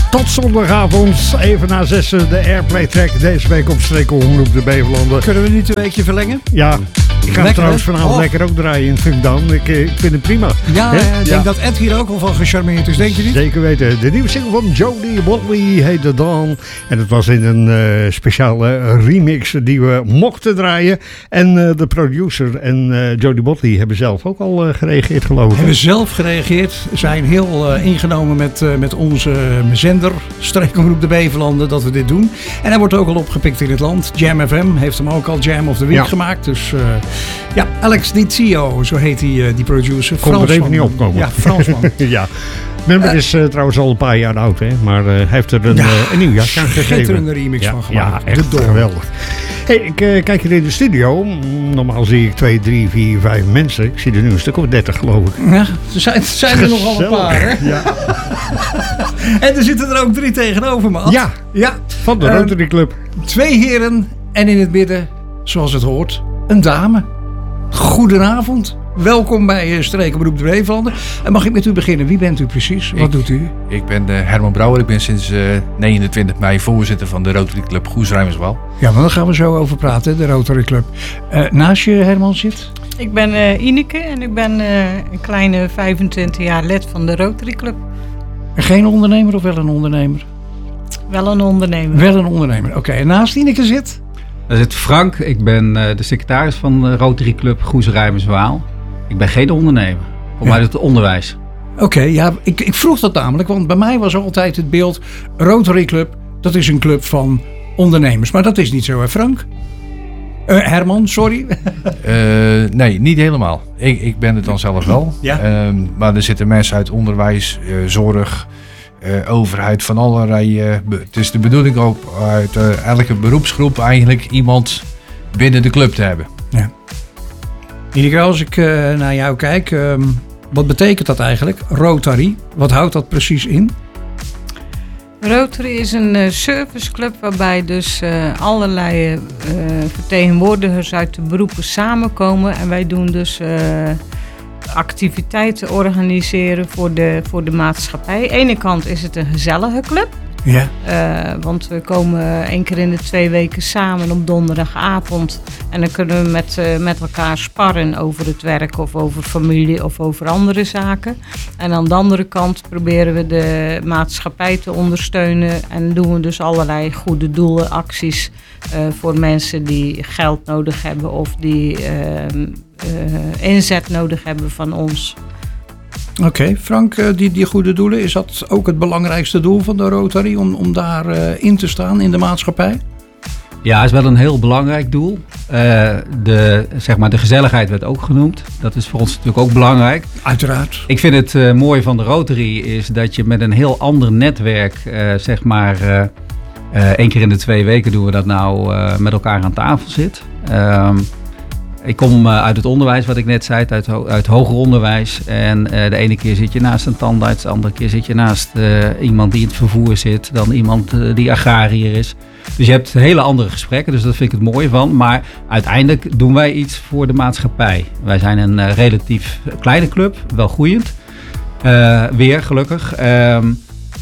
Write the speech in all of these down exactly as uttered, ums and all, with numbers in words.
Tot zondagavond, even na zessen, de Airplay Track. Deze week op Streekomroep de Beverlanden. Kunnen we niet een weekje verlengen? Ja, ik ga lekker, hem trouwens hè? vanavond Oh. lekker ook draaien in Funkdown. Ik, ik vind het prima. Ja, Hè? ik denk Ja. dat Ed hier ook al van gecharmeerd is, denk je niet? Zeker weten. De nieuwe single van Jody Watley heet The Dawn. En het was in een uh, speciale remix die we mochten draaien. En uh, de producer en uh, Jody Watley hebben zelf ook al uh, gereageerd, geloof ik. Hebben zelf gereageerd, zijn heel uh, ingenomen met, uh, met onze uh, zender, Streekomroep de Beverlanden, dat we dit doen. En hij wordt ook al opgepikt in het land. Jam F M heeft hem ook al Jam of the Week Ja. gemaakt. Dus uh, ja, Alex Dizio, zo heet die, uh, die producer. Kon er even niet opkomen. Ja, Fransman. Ja. Member is uh, trouwens al een paar jaar oud, hè? Maar uh, hij heeft er een, Ja, uh, een nieuw jasje aan gegeven. schitterende remix ja, van gemaakt. Ja, echt De Dawn. geweldig. Hey, ik uh, kijk hier in de studio. Normaal zie ik twee, drie, vier, vijf mensen. Ik zie er nu een stuk of dertig, geloof ik. Ja, er zijn, er zijn er nogal een paar, hè? Ja. En er zitten er ook drie tegenover me. Ad. Ja, Ja, van de Um, Rotary Club. twee heren en in het midden, zoals het hoort, een dame. Goedenavond. Welkom bij uh, Streekomroep de Beverlanden. En mag ik met u beginnen? Wie bent u precies? Wat Ik- doet u? Ik ben uh, Herman Brouwer. Ik ben sinds uh, negenentwintig mei voorzitter van de Rotary Club Goes-Rijmerswaal. Ja, maar daar gaan we zo over praten, de Rotary Club. Uh, naast je, Herman, zit? Ik ben uh, Ineke en ik ben uh, een kleine vijfentwintig jaar lid van de Rotary Club. Geen ondernemer of wel een ondernemer? Wel een ondernemer. Wel een ondernemer, oké. En naast Ineke zit? Daar zit Frank. Ik ben uh, de secretaris van de Rotary Club Goes-Rijmerswaal. Ik ben geen ondernemer. Ik kom Ja. uit het onderwijs. Oké, ja, ik, ik vroeg dat namelijk, want bij mij was altijd het beeld... Rotary Club, dat is een club van ondernemers. Maar dat is niet zo, hè Frank? Uh, Herman, sorry. Uh, nee, niet helemaal. Ik, ik ben het dan zelf wel. Ja. Um, maar er zitten mensen uit onderwijs, uh, zorg, uh, overheid, van allerlei... Uh, be- het is de bedoeling ook uit uh, elke beroepsgroep eigenlijk iemand binnen de club te hebben. Ineke, als ik uh, naar jou kijk, um, wat betekent dat eigenlijk? Rotary, wat houdt dat precies in? Rotary is een uh, serviceclub waarbij dus uh, allerlei uh, vertegenwoordigers uit de beroepen samenkomen. En wij doen dus uh, activiteiten organiseren voor de, voor de maatschappij. Aan de ene kant is het een gezellige club. Ja. Uh, want we komen één keer in de twee weken samen op donderdagavond. En dan kunnen we met, uh, met elkaar sparren over het werk of over familie of over andere zaken. En aan de andere kant proberen we de maatschappij te ondersteunen. En doen we dus allerlei goede doelen, acties uh, voor mensen die geld nodig hebben of die uh, uh, inzet nodig hebben van ons. Oké, okay. Frank, uh, die, die goede doelen, is dat ook het belangrijkste doel van de Rotary? Om, om daar uh, in te staan in de maatschappij? Ja, is wel een heel belangrijk doel. Uh, de, zeg maar, de gezelligheid werd ook genoemd. Dat is voor ons natuurlijk ook belangrijk. Uiteraard. Ik vind het uh, mooie van de Rotary is dat je met een heel ander netwerk, uh, zeg maar, uh, uh, één keer in de twee weken doen we dat nou, uh, met elkaar aan tafel zit. Um, Ik kom uh, uit het onderwijs, wat ik net zei, uit, ho- uit hoger onderwijs. En uh, de ene keer zit je naast een tandarts, de andere keer zit je naast uh, iemand die in het vervoer zit, dan iemand uh, die agrariër is. Dus je hebt hele andere gesprekken, dus dat vind ik het mooie van. Maar uiteindelijk doen wij iets voor de maatschappij. Wij zijn een uh, relatief kleine club, wel groeiend. Uh, weer, gelukkig. Um,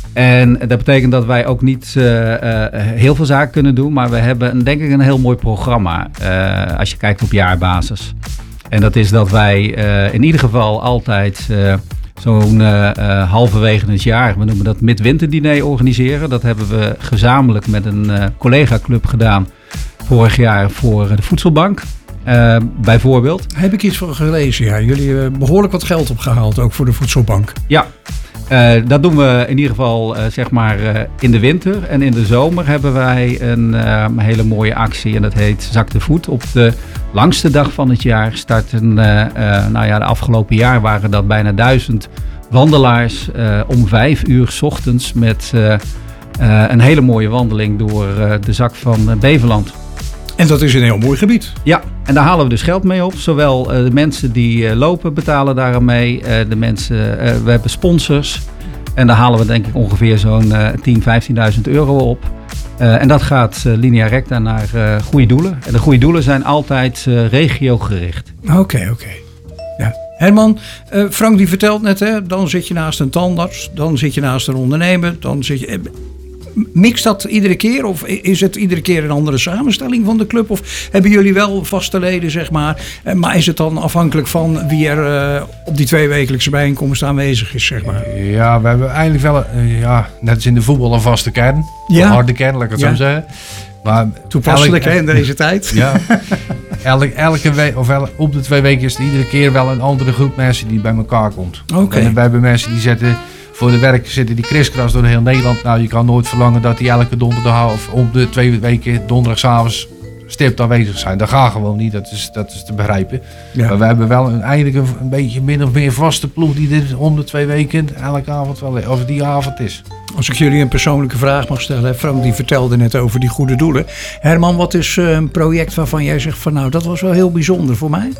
En dat betekent dat wij ook niet uh, uh, heel veel zaken kunnen doen. Maar we hebben denk ik een heel mooi programma uh, als je kijkt op jaarbasis. En dat is dat wij uh, in ieder geval altijd uh, zo'n uh, uh, halverwege het jaar, we noemen dat midwinterdiner organiseren. Dat hebben we gezamenlijk met een uh, collega-club gedaan vorig jaar voor de Voedselbank. Uh, bijvoorbeeld. Heb ik iets van gelezen, ja. Jullie hebben behoorlijk wat geld opgehaald, ook voor de Voedselbank. Ja. Uh, dat doen we in ieder geval uh, zeg maar uh, in de winter. En in de zomer hebben wij een uh, hele mooie actie en dat heet Zak de Voet. Op de langste dag van het jaar starten, uh, uh, nou ja, de afgelopen jaar waren dat bijna duizend wandelaars uh, om vijf uur 's ochtends met uh, uh, een hele mooie wandeling door uh, de zak van uh, Beverland. En dat is een heel mooi gebied. Ja, en daar halen we dus geld mee op. Zowel uh, de mensen die uh, lopen betalen daar aan mee. Uh, de mensen, uh, we hebben sponsors. En daar halen we denk ik ongeveer zo'n uh, tien, vijftienduizend euro op. Uh, en dat gaat uh, linea recta naar uh, goede doelen. En de goede doelen zijn altijd uh, regiogericht. Oké, okay, oké. Okay. Ja. Herman, uh, Frank die vertelt net, hè, dan zit je naast een tandarts, dan zit je naast een ondernemer, dan zit je... Mixt dat iedere keer of is het iedere keer een andere samenstelling van de club? Of hebben jullie wel vaste leden, zeg maar? Maar is het dan afhankelijk van wie er uh, op die tweewekelijkse bijeenkomst aanwezig is, zeg maar? Ja, we hebben eigenlijk wel, uh, ja, net als in de voetbal, een vaste kern. Ja. Een harde kern, laat ik het Ja. zo zeggen. Maar Toepasselijk elk, hè, in deze tijd. Ja, elk, elke week, of el, op de twee weken is er iedere keer wel een andere groep mensen die bij elkaar komt. Oké. Okay. En wij hebben mensen die zetten... Voor de werk zitten die kriskras door heel Nederland. Nou, je kan nooit verlangen dat die elke donderdag of om de twee weken donderdagavond stipt aanwezig zijn. Dat gaat gewoon niet, dat is, dat is te begrijpen. Ja. Maar we hebben wel een, eigenlijk een, een beetje min of meer vaste ploeg die dit om de twee weken elke avond wel, of die avond is. Als ik jullie een persoonlijke vraag mag stellen. Frank die vertelde net over die goede doelen. Herman, wat is een project waarvan jij zegt van nou, dat was wel heel bijzonder voor mij?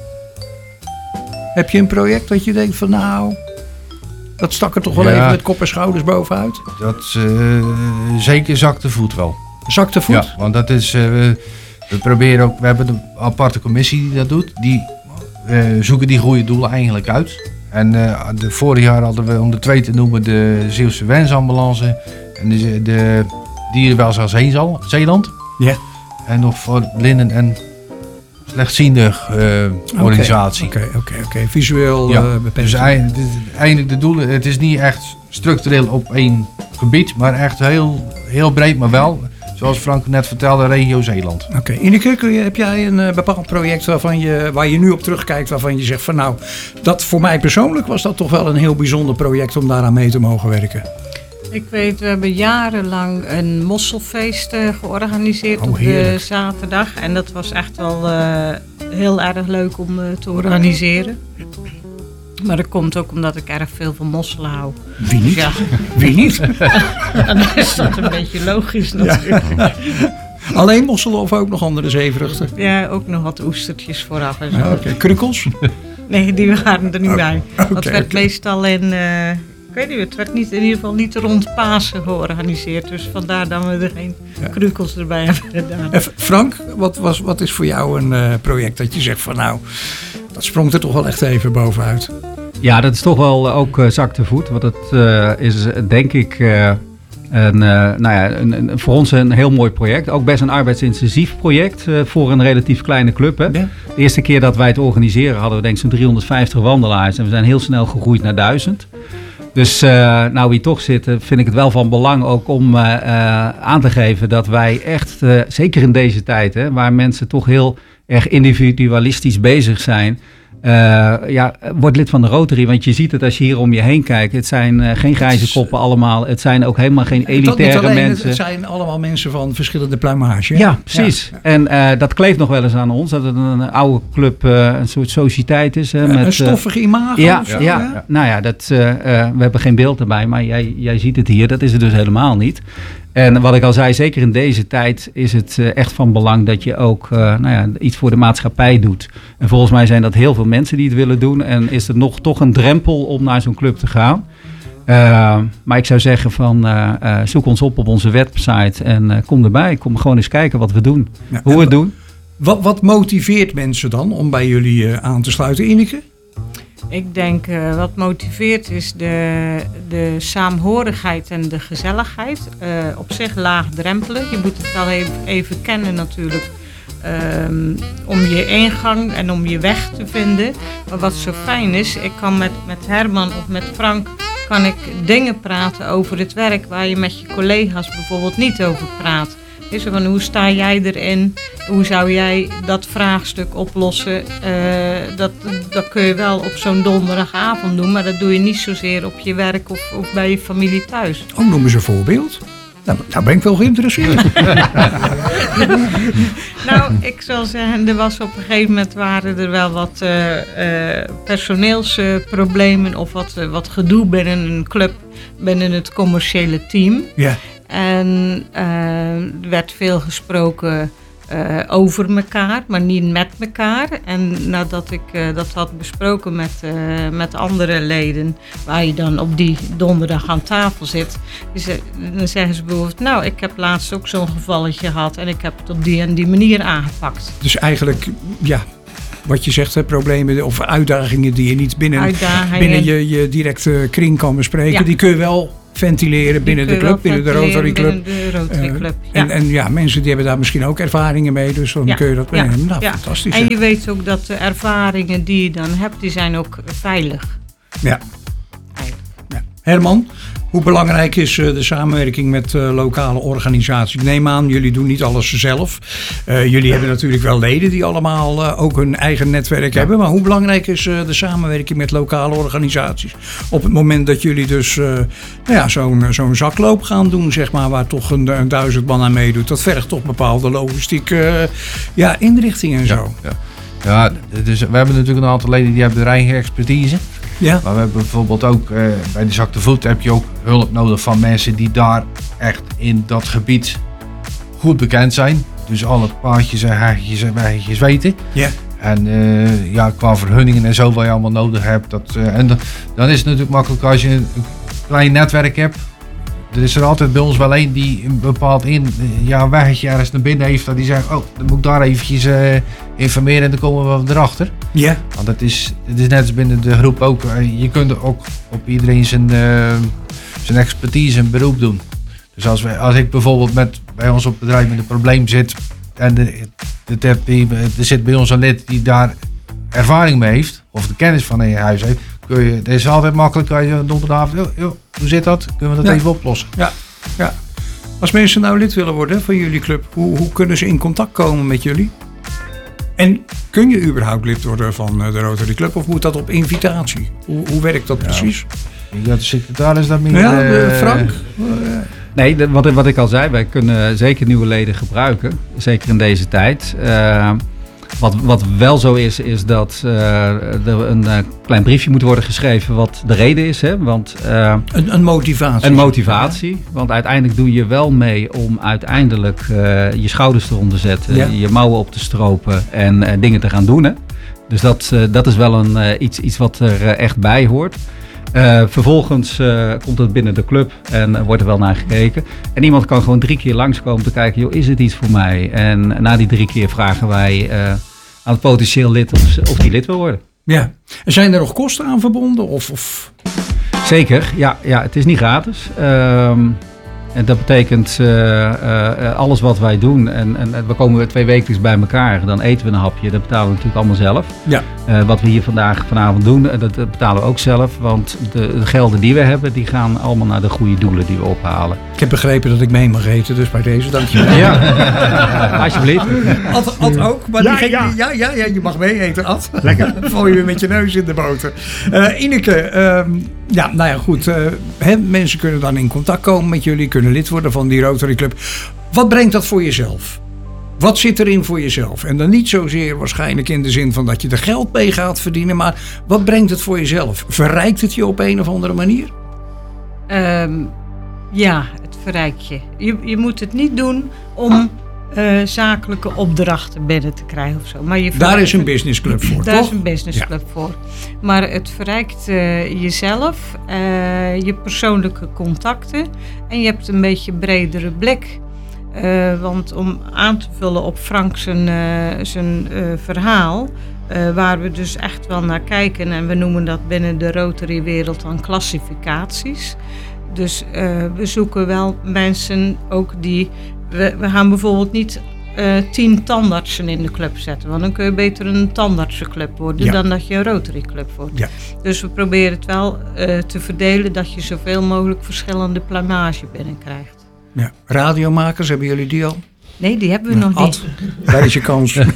Heb je een project dat je denkt van nou... Dat stak er toch wel ja. even met kop en schouders bovenuit? Dat uh, zeker zakte voet wel. Zakte voet? Ja, want dat is... Uh, we, we proberen ook... We hebben een aparte commissie die dat doet. Die uh, zoeken die goede doelen eigenlijk uit. En uh, de vorig jaar hadden we, om de twee te noemen, de Zeeuwse Wensambulance. En de, de Dierenwelzijn Zeeland. Ja. En nog voor blinden en slechtziende uh, organisatie. Oké, oké, oké. Visueel ja. uh, beperkt. Dus eigenlijk, eigenlijk de doelen, het is niet echt structureel op één gebied, maar echt heel, heel breed, maar wel, zoals Frank net vertelde, regio Zeeland. Oké, okay. Ineke, kun je, heb jij een uh, bepaald project waarvan je, waar je nu op terugkijkt, waarvan je zegt van nou, dat voor mij persoonlijk was dat toch wel een heel bijzonder project om daaraan mee te mogen werken? Ik weet, we hebben jarenlang een mosselfeest uh, georganiseerd oh, op heerlijk. de zaterdag. En dat was echt wel uh, heel erg leuk om uh, te organiseren. Maar dat komt ook omdat ik erg veel van mosselen hou. Wie niet? Ja. Wie niet? En dan is dat een beetje logisch natuurlijk. Ja. Alleen mosselen of ook nog andere zeevruchten? Ja, ook nog wat oestertjes vooraf en zo. Ja, okay. Krukkels? Nee, die waren er niet oh, bij. Okay, dat werd okay. meestal in... Uh, Ik weet niet, het werd niet, in ieder geval niet rond Pasen georganiseerd. Dus vandaar dat we er geen ja. krukkels erbij hebben gedaan. Frank, wat, was, wat is voor jou een uh, project dat je zegt van nou, dat sprong er toch wel echt even bovenuit? Ja, dat is toch wel ook uh, zak te voet. Want het uh, is denk ik uh, een, uh, nou ja, een, een, voor ons een heel mooi project. Ook best een arbeidsintensief project uh, voor een relatief kleine club. Hè? Ja. De eerste keer dat wij het organiseren hadden we denk ik zo'n driehonderdvijftig wandelaars. En we zijn heel snel gegroeid naar duizend. Dus uh, nou wie toch zit, vind ik het wel van belang ook om uh, uh, aan te geven dat wij echt, uh, zeker in deze tijd, hè, waar mensen toch heel erg individualistisch bezig zijn, uh, ja, word lid van de Rotary. Want je ziet het als je hier om je heen kijkt. Het zijn uh, geen grijze koppen allemaal. Het zijn ook helemaal geen elitaire dat alleen, mensen. Het zijn allemaal mensen van verschillende pluimage. Ja, precies. Ja. En uh, dat kleeft nog wel eens aan ons. Dat het een oude club, uh, een soort sociëteit is. Hè, met, een stoffige imago uh, ja, of zo, ja, ja, nou ja, dat, uh, uh, we hebben geen beeld erbij. Maar jij, jij ziet het hier. Dat is het dus helemaal niet. En wat ik al zei, zeker in deze tijd is het uh, echt van belang dat je ook uh, nou ja, iets voor de maatschappij doet. En volgens mij zijn dat heel veel mensen die het willen doen. En is er nog toch een drempel om naar zo'n club te gaan. Uh, maar ik zou zeggen van uh, uh, zoek ons op op onze website en uh, kom erbij. Kom gewoon eens kijken wat we doen, ja, hoe we het doen. Wat, wat motiveert mensen dan om bij jullie uh, aan te sluiten, Ineke? Ik denk uh, wat motiveert is de, de saamhorigheid en de gezelligheid. Uh, op zich laagdrempelig. Je moet het wel even, even kennen natuurlijk. Um, om je ingang en om je weg te vinden. Maar wat zo fijn is, ik kan met, met Herman of met Frank kan ik dingen praten over het werk waar je met je collega's bijvoorbeeld niet over praat. Dus van hoe sta jij erin? Hoe zou jij dat vraagstuk oplossen? Uh, dat, dat kun je wel op zo'n donderdagavond doen, maar dat doe je niet zozeer op je werk of, of bij je familie thuis. Oh, noem eens een voorbeeld. Nou, nou ben ik wel geïnteresseerd. Nou, ik zal zeggen, er was op een gegeven moment waren er wel wat uh, uh, personeelsproblemen uh, of wat, uh, wat gedoe binnen een club, binnen het commerciële team. Ja. En uh, er werd veel gesproken uh, over elkaar, maar niet met elkaar. En nadat ik uh, dat had besproken met, uh, met andere leden, waar je dan op die donderdag aan tafel zit, dan zeggen ze bijvoorbeeld, nou, ik heb laatst ook zo'n gevalletje gehad en ik heb het op die en die manier aangepakt. Dus eigenlijk, ja, wat je zegt, hè, problemen of uitdagingen die je niet binnen, Uitdagingen. binnen je, je directe kring kan bespreken. Ja. Die kun je wel ventileren binnen de Die kun club, je wel binnen de Rotary Club. binnen de Rotary Eh, Club, ja. En, en ja, mensen die hebben daar misschien ook ervaringen mee, dus dan Ja. kun je dat Ja. meenemen. Nou, Ja. fantastisch. En hè. je weet ook dat de ervaringen die je dan hebt, die zijn ook veilig. Ja. Ja. Herman, hoe belangrijk is uh, de samenwerking met uh, lokale organisaties? Ik neem aan, jullie doen niet alles zelf. Uh, jullie hebben natuurlijk wel leden die allemaal uh, ook hun eigen netwerk Ja. hebben. Maar hoe belangrijk is uh, de samenwerking met lokale organisaties? Op het moment dat jullie dus uh, nou ja, zo'n zo'n zakloop gaan doen, zeg maar, waar toch een, een duizend man aan meedoet. Dat vergt toch bepaalde logistieke uh, ja, inrichtingen en zo. Ja, ja dus we hebben natuurlijk een aantal leden die hebben de eigen expertise. Ja. Maar we hebben bijvoorbeeld ook uh, bij de Zak de Voet heb je ook hulp nodig van mensen die daar echt in dat gebied goed bekend zijn. Dus alle paadjes en haagjes en weggetjes weten. Ja. En uh, ja, qua vergunningen en zo wat je allemaal nodig hebt. Dat, uh, en dan, dan is het natuurlijk makkelijk als je een klein netwerk hebt. Er is er altijd bij ons wel één die een bepaald in, ja, weggetje ergens naar binnen heeft. Dat die zegt, oh, dan moet ik daar eventjes uh, informeren en dan komen we erachter. Ja. Want het is, het is net als binnen de groep ook. uh, Je kunt ook op iedereen zijn, uh, zijn expertise en beroep doen. Dus als, wij, als ik bijvoorbeeld met, bij ons op het bedrijf met een probleem zit. En de, de, de, de, er zit bij ons een lid die daar ervaring mee heeft. Of de kennis van in je huis heeft. Kun je, het is altijd makkelijk als je donderdagavond, joh, joh, hoe zit dat? Kunnen we dat Ja. even oplossen? Ja, ja. Als mensen nou lid willen worden van jullie club, hoe, hoe kunnen ze in contact komen met jullie? En kun je überhaupt lid worden van de Rotary Club of moet dat op invitatie? Hoe, hoe werkt dat Ja. precies? Ik had de secretaris daar meer. Ja, uh, uh, Frank? Nee, de- wat, wat ik al zei, wij kunnen zeker nieuwe leden gebruiken. Zeker in deze tijd. Uh, wat, wat wel zo is, is dat uh, er een uh, klein briefje moet worden geschreven wat de reden is. Hè? Want, uh, Een, een motivatie. een motivatie. Want uiteindelijk doe je wel mee om uiteindelijk uh, je schouders eronder te zetten. Ja. Je mouwen op te stropen en uh, dingen te gaan doen. Hè? Dus dat, uh, dat is wel een, uh, iets, iets wat er uh, echt bij hoort. Uh, vervolgens uh, komt het binnen de club en uh, wordt er wel naar gekeken. En iemand kan gewoon drie keer langskomen om te kijken, joh, is het iets voor mij? En na die drie keer vragen wij uh, aan het potentieel lid of, of die lid wil worden. Ja. En zijn er nog kosten aan verbonden? Of, of... Zeker, ja, ja, het is niet gratis. Um, en dat betekent uh, uh, alles wat wij doen. En, en we komen twee wekelijks bij elkaar. Dan eten we een hapje. Dat betalen we natuurlijk allemaal zelf. Ja. Uh, wat we hier vandaag, vanavond doen, dat betalen we ook zelf. Want de, de gelden die we hebben, die gaan allemaal naar de goede doelen die we ophalen. Ik heb begrepen dat ik mee mag eten, dus bij deze dankjewel. Ja, alsjeblieft. Ad, Ad ook, maar Ja, die ging, ja. ja, ja, ja, je mag mee eten, Ad. Lekker. Val je weer met je neus in de boter. Uh, Ineke, uh, ja, nou ja, goed. Uh, hè, mensen kunnen dan in contact komen met jullie, kunnen lid worden van die Rotary Club. Wat brengt dat voor jezelf? Wat zit erin voor jezelf? En dan niet zozeer waarschijnlijk in de zin van dat je er geld mee gaat verdienen, maar wat brengt het voor jezelf? Verrijkt het je op een of andere manier? Um, ja, het verrijkt je. je. Je moet het niet doen om uh, zakelijke opdrachten binnen te krijgen of zo. Maar je Daar is een het- businessclub voor, Daar toch? is een businessclub voor. Maar het verrijkt uh, jezelf, uh, je persoonlijke contacten en je hebt een beetje bredere blik. Uh, want om aan te vullen op Frank zijn, uh, zijn uh, verhaal, uh, waar we dus echt wel naar kijken en we noemen dat binnen de Rotary-wereld dan klassificaties. Dus uh, we zoeken wel mensen ook die, we, we gaan bijvoorbeeld niet uh, tien tandartsen in de club zetten, want dan kun je beter een tandartsenclub worden Ja. dan dat je een Rotary-club wordt. Ja. Dus we proberen het wel uh, te verdelen dat je zoveel mogelijk verschillende plumage binnenkrijgt. Ja. Radiomakers, hebben jullie die al? Nee, die hebben we nog Ad, niet. daar is je kans. Ik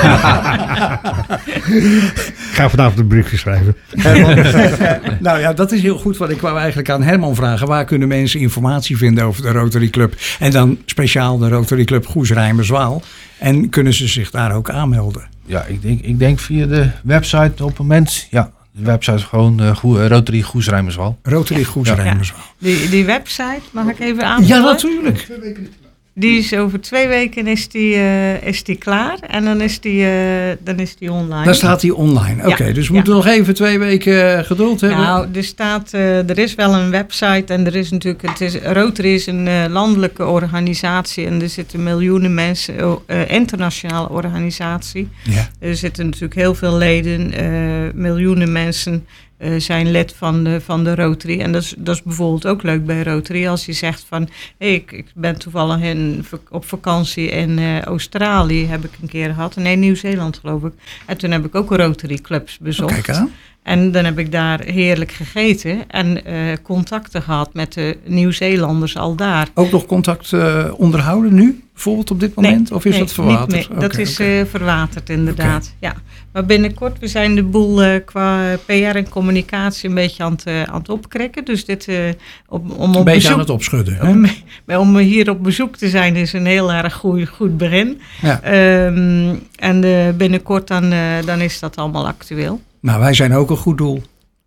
ga vanavond een briefje schrijven. Nou ja, dat is heel goed, want ik wou eigenlijk aan Herman vragen. Waar kunnen mensen informatie vinden over de Rotary Club? En dan speciaal de Rotary Club Goes-Rijmerswaal. En kunnen ze zich daar ook aanmelden? Ja, ik denk, ik denk via de website op het moment. Ja, de website is gewoon uh, Goe- Rotary Goes-Rijmerswaal. Rotary Goes-Rijmerswaal. Die, die website, mag ik even aanvullen? Ja, natuurlijk. Die is over twee weken is die, uh, is die klaar en dan is die, uh, dan is die online. Dan staat die online. Oké, okay, dus we ja. moeten nog even twee weken geduld hebben. Nou, er staat, uh, er is wel een website en er is natuurlijk, het is, Rotary is een uh, landelijke organisatie en er zitten miljoenen mensen, uh, internationale organisatie. Ja. Er zitten natuurlijk heel veel leden, uh, miljoenen mensen. Uh, zijn lid van de, van de Rotary. En dat is, dat is bijvoorbeeld ook leuk bij Rotary. Als je zegt van, hey, ik, ik ben toevallig in, op vakantie in uh, Australië, heb ik een keer gehad. Nee, Nieuw-Zeeland geloof ik. En toen heb ik ook Rotary clubs bezocht. Oh, kijk aan. En dan heb ik daar heerlijk gegeten en uh, contacten gehad met de Nieuw-Zeelanders al daar. Ook nog contact uh, onderhouden nu, bijvoorbeeld op dit moment? Nee, of is nee, dat verwaterd? Niet meer. Okay, dat is okay. uh, verwaterd inderdaad, okay. ja. Maar binnenkort, we zijn de boel uh, qua P R en communicatie een beetje aan het, uh, aan het opkrikken. Dus dit, uh, om, om een op beetje bezoek, aan het opschudden. Hè? Om, om hier op bezoek te zijn is een heel erg goed, goed begin. Ja. Um, en uh, binnenkort dan, uh, dan is dat allemaal actueel. Nou, wij zijn ook een goed doel.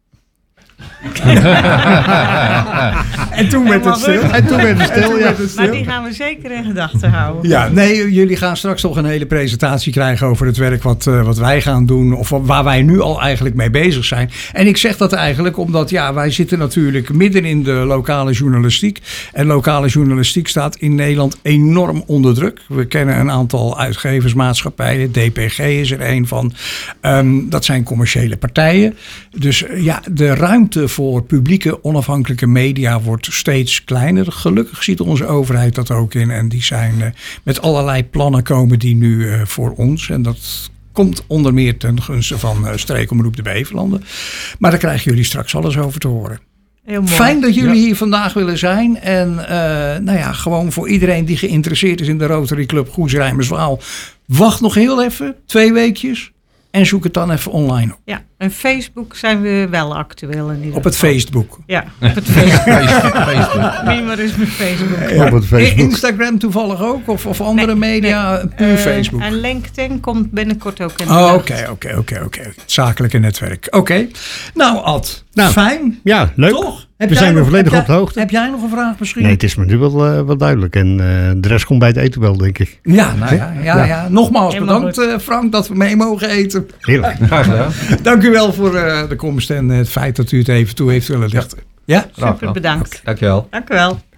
En toen werd het stil. En toen werd het stil, ja. Maar die gaan we zeker in gedachten houden. Ja, nee, jullie gaan straks nog een hele presentatie krijgen over het werk wat, uh, wat wij gaan doen. Of waar wij nu al eigenlijk mee bezig zijn. En ik zeg dat eigenlijk omdat, ja, wij zitten natuurlijk midden in de lokale journalistiek. En lokale journalistiek staat in Nederland enorm onder druk. We kennen een aantal uitgeversmaatschappijen. D P G is er een van. Um, dat zijn commerciële partijen. Dus uh, ja, de ruimte voor publieke onafhankelijke media wordt steeds kleiner. Gelukkig ziet onze overheid dat ook in. En die zijn uh, met allerlei plannen komen die nu uh, voor ons. En dat komt onder meer ten gunste van uh, streekomroep de Beverlanden. Maar daar krijgen jullie straks alles over te horen. Heel mooi. Fijn dat jullie ja. hier vandaag willen zijn. En uh, nou ja, gewoon voor iedereen die geïnteresseerd is in de Rotary Club Goes-Rijmerswaal. Wacht nog heel even, twee weekjes. En zoek het dan even online op. Ja, en Facebook zijn we wel actueel in ieder Op het geval. Facebook. Ja, op het Facebook. Wie maar is met Facebook. Ja, op het Facebook. Instagram toevallig ook? Of, of andere nee, media? Nee. Puur uh, Facebook. En LinkedIn komt binnenkort ook in de Oh, oké, oké, oké, oké. Het zakelijke netwerk. Oké. Okay. Nou, Ad. Nou, fijn. Ja, leuk. Toch? Heb we zijn weer volledig jij, op de hoogte. Heb jij nog een vraag misschien? Nee, het is me nu wel, uh, wel duidelijk. En uh, de rest komt bij het eten wel, denk ik. Ja, nou ja. ja, ja. ja. Nogmaals Helemaal bedankt uh, Frank dat we mee mogen eten. Heerlijk. Graag gedaan. Dank u wel voor uh, de komst en uh, het feit dat u het even toe heeft willen lichten. Ja? Super bedankt. Dankjewel. Dank u wel.